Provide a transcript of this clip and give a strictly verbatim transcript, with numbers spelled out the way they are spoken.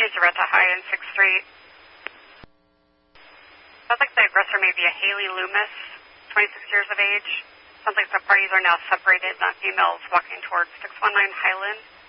Here's Doretta High and sixth Street. Sounds like the aggressor may be a Haley Loomis, twenty-six years of age. Sounds like the parties are now separated, not females walking towards six one nine Highland.